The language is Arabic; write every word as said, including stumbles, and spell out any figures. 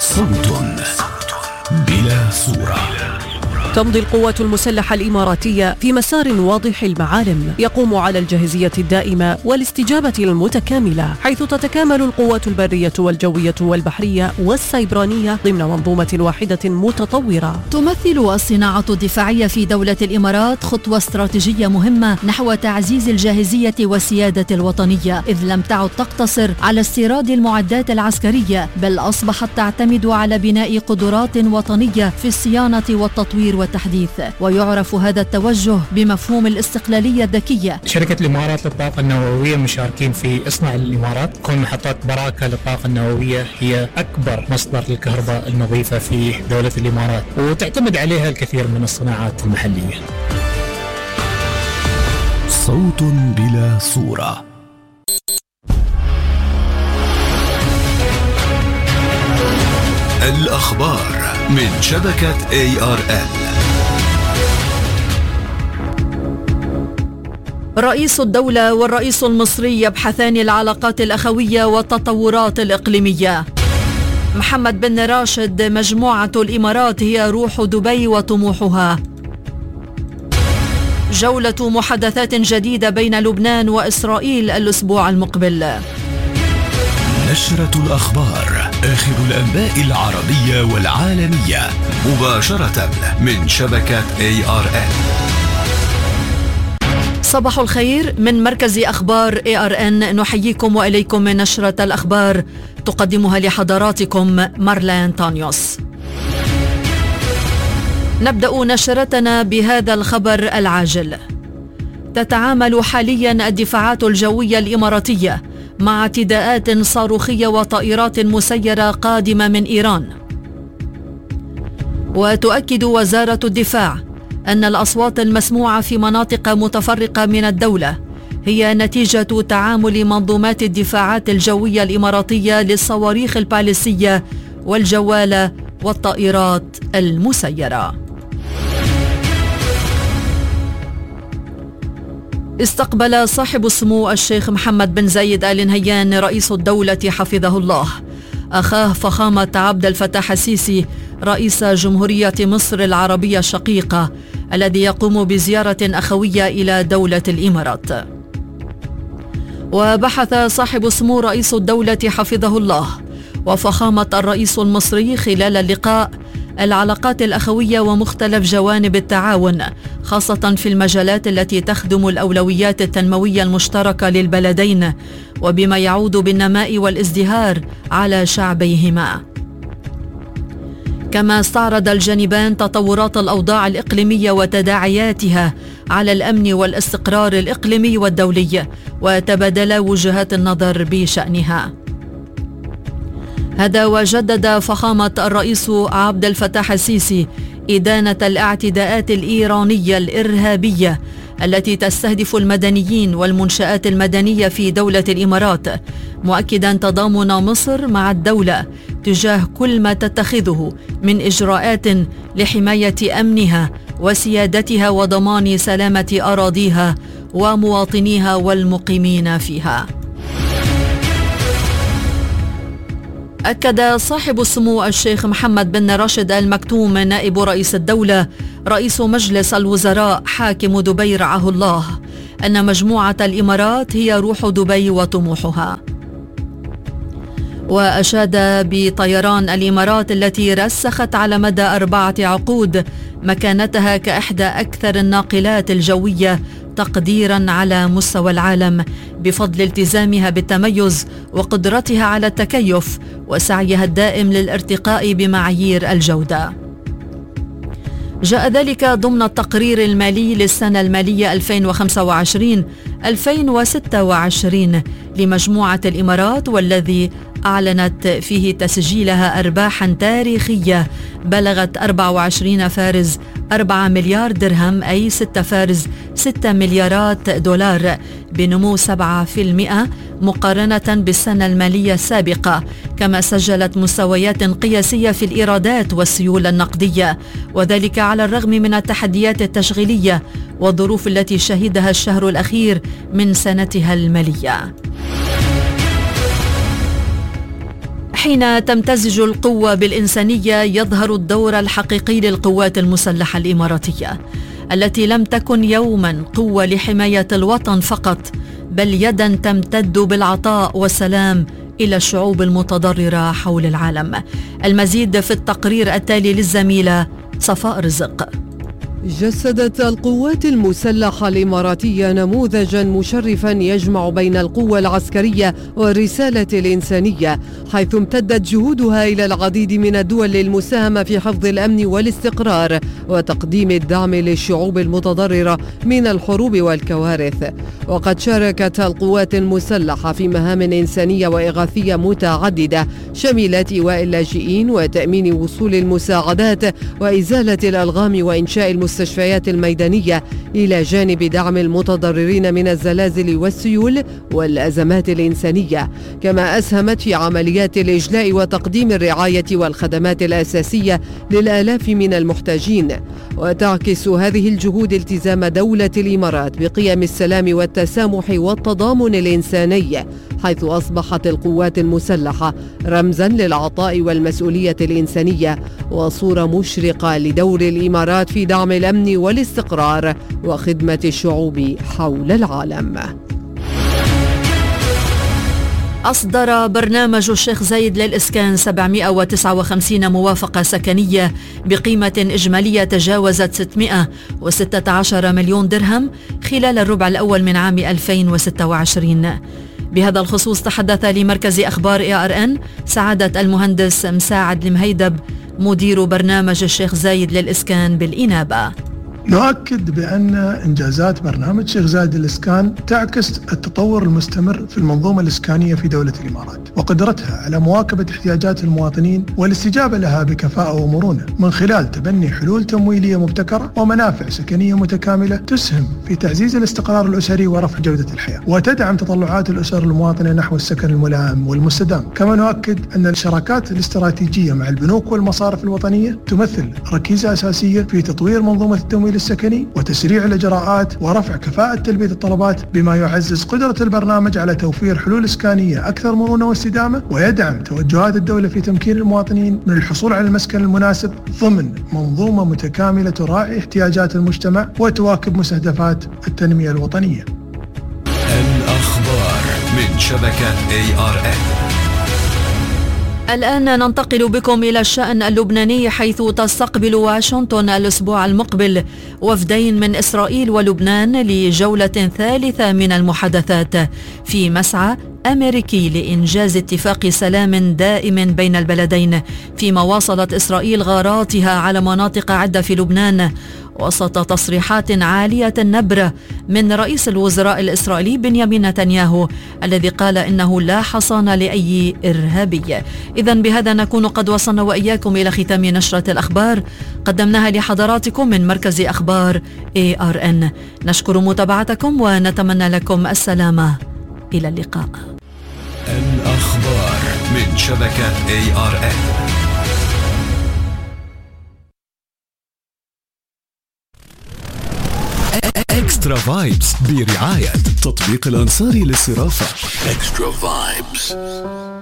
صوت بلا صورة. تمضي القوات المسلحة الإماراتية في مسار واضح المعالم يقوم على الجاهزية الدائمة والاستجابة المتكاملة، حيث تتكامل القوات البرية والجوية والبحرية والسيبرانية ضمن منظومة واحدة متطورة. تمثل الصناعة الدفاعية في دولة الإمارات خطوة استراتيجية مهمة نحو تعزيز الجاهزية والسيادة الوطنية، إذ لم تعد تقتصر على استيراد المعدات العسكرية، بل أصبحت تعتمد على بناء قدرات وطنية في الصيانة والتطوير والتحديث. ويعرف هذا التوجه بمفهوم الاستقلالية الذكية. شركة الإمارات للطاقة النووية مشاركين في إصناع الإمارات. كون محطات براكة للطاقة النووية هي أكبر مصدر للكهرباء النظيفة في دولة الإمارات، وتعتمد عليها الكثير من الصناعات المحلية. صوت بلا صورة. الأخبار من شبكة إيه آر إل. رئيس الدولة والرئيس المصري يبحثان العلاقات الأخوية والتطورات الإقليمية. محمد بن راشد: مجموعة الإمارات هي روح دبي وطموحها. جولة محادثات جديدة بين لبنان وإسرائيل الأسبوع المقبل. نشرة الأخبار، آخر الأنباء العربية والعالمية، مباشرة من شبكة إيه آر إل. صباح الخير من مركز أخبار إيه آر إن، نحييكم وإليكم من نشرة الأخبار تقدمها لحضراتكم مارلين تانيوس. نبدأ نشرتنا بهذا الخبر العاجل. تتعامل حاليا الدفاعات الجوية الإماراتية مع اعتداءات صاروخية وطائرات مسيرة قادمة من إيران. وتؤكد وزارة الدفاع أن الأصوات المسموعة في مناطق متفرقة من الدولة هي نتيجة تعامل منظومات الدفاعات الجوية الإماراتية للصواريخ الباليستية والجوالة والطائرات المسيرة. استقبل صاحب السمو الشيخ محمد بن زايد آل نهيان رئيس الدولة حفظه الله أخاه فخامة عبد الفتاح السيسي رئيس جمهورية مصر العربية الشقيقة، الذي يقوم بزيارة أخوية إلى دولة الإمارات. وبحث صاحب السمو رئيس الدولة حفظه الله وفخامة الرئيس المصري خلال اللقاء العلاقات الأخوية ومختلف جوانب التعاون، خاصة في المجالات التي تخدم الأولويات التنموية المشتركة للبلدين، وبما يعود بالنماء والازدهار على شعبيهما. كما استعرض الجانبان تطورات الأوضاع الإقليمية وتداعياتها على الأمن والاستقرار الإقليمي والدولي، وتبادلا وجهات النظر بشأنها. هذا وجدد فخامة الرئيس عبد الفتاح السيسي إدانة الاعتداءات الإيرانية الإرهابية التي تستهدف المدنيين والمنشآت المدنية في دولة الإمارات، مؤكدا تضامن مصر مع الدولة تجاه كل ما تتخذه من إجراءات لحماية أمنها وسيادتها وضمان سلامة أراضيها ومواطنيها والمقيمين فيها. أكد صاحب السمو الشيخ محمد بن راشد آل مكتوم نائب رئيس الدولة رئيس مجلس الوزراء حاكم دبي رعاه الله أن مجموعة الإمارات هي روح دبي وطموحها. وأشاد بطيران الإمارات التي رسخت على مدى أربعة عقود مكانتها كإحدى أكثر الناقلات الجوية تقديرا على مستوى العالم، بفضل التزامها بالتميز وقدرتها على التكيف وسعيها الدائم للارتقاء بمعايير الجودة. جاء ذلك ضمن التقرير المالي للسنة المالية ألفين وخمسة وعشرين ألفين وستة وعشرين لمجموعة الإمارات، والذي أعلنت فيه تسجيلها أرباحا تاريخية بلغت أربعة وعشرين فارز أربعة مليار درهم، أي ستة فارز ستة مليارات دولار، بنمو سبعة بالمئة مقارنة بالسنة المالية السابقة. كما سجلت مستويات قياسية في الإيرادات والسيولة النقدية، وذلك على الرغم من التحديات التشغيلية والظروف التي شهدها الشهر الأخير من سنتها المالية. حين تمتزج القوة بالإنسانية يظهر الدور الحقيقي للقوات المسلحة الإماراتية، التي لم تكن يوما قوة لحماية الوطن فقط، بل يدا تمتد بالعطاء والسلام إلى الشعوب المتضررة حول العالم. المزيد في التقرير التالي للزميلة صفاء رزق. جسدت القوات المسلحة الإماراتية نموذجا مشرفا يجمع بين القوة العسكرية والرسالة الإنسانية، حيث امتدت جهودها إلى العديد من الدول للمساهمة في حفظ الأمن والاستقرار وتقديم الدعم للشعوب المتضررة من الحروب والكوارث. وقد شاركت القوات المسلحة في مهام إنسانية وإغاثية متعددة شملت إيواء اللاجئين وتأمين وصول المساعدات وإزالة الألغام وإنشاء المستشفيات الميدانية، إلى جانب دعم المتضررين من الزلازل والسيول والأزمات الإنسانية. كما أسهمت في عمليات الإجلاء وتقديم الرعاية والخدمات الأساسية للآلاف من المحتاجين. وتعكس هذه الجهود التزام دولة الإمارات بقيم السلام والتسامح والتضامن الإنساني، حيث أصبحت القوات المسلحة رمزاً للعطاء والمسؤولية الإنسانية وصورة مشرقة لدور الإمارات في دعم الأمن والاستقرار وخدمة الشعوب حول العالم. أصدر برنامج الشيخ زايد للإسكان سبعمائة وتسعة وخمسين موافقة سكنية بقيمة إجمالية تجاوزت ستمائة وستة عشر مليون درهم خلال الربع الأول من عام ألفين وستة وعشرين. بهذا الخصوص تحدث لمركز أخبار إيه آر إن سعادة المهندس مساعد المهيدب مدير برنامج الشيخ زايد للإسكان بالإنابة. نؤكد بأن إنجازات برنامج الشيخ زايد للإسكان تعكس التطور المستمر في المنظومة الإسكانية في دولة الإمارات وقدرتها على مواكبة احتياجات المواطنين والاستجابة لها بكفاءة ومرونة من خلال تبني حلول تمويلية مبتكرة ومنافع سكنية متكاملة تسهم في تعزيز الاستقرار الأسري ورفع جودة الحياة وتدعم تطلعات الأسر المواطنة نحو السكن الملائم والمستدام. كما نؤكد أن الشراكات الاستراتيجية مع البنوك والمصارف الوطنية تمثل ركيزة أساسية في تطوير منظومة التمويل السكني وتسريع الإجراءات ورفع كفاءة تلبية الطلبات، بما يعزز قدرة البرنامج على توفير حلول إسكانية أكثر مرونة واستدامة ويدعم توجهات الدولة في تمكين المواطنين من الحصول على المسكن المناسب ضمن منظومة متكاملة تراعي احتياجات المجتمع وتواكب مستهدفات التنمية الوطنية. الأخبار من شبكة إيه آر إن. الآن ننتقل بكم إلى الشأن اللبناني، حيث تستقبل واشنطن الأسبوع المقبل وفدين من إسرائيل ولبنان لجولة ثالثة من المحادثات في مسعى أمريكي لإنجاز اتفاق سلام دائم بين البلدين، فيما واصلت إسرائيل غاراتها على مناطق عدة في لبنان وسط تصريحات عالية النبرة من رئيس الوزراء الإسرائيلي بنيامين نتنياهو الذي قال إنه لا حصان لأي إرهابي. إذن بهذا نكون قد وصلنا وإياكم إلى ختام نشرة الأخبار قدمناها لحضراتكم من مركز أخبار إيه آر إن. نشكر متابعتكم ونتمنى لكم السلامة. إلى اللقاء. الأخبار من شبكة إيه آر إن. اكسترا فايبس برعاية تطبيق الأنصاري للصرافة. اكسترا فايبس.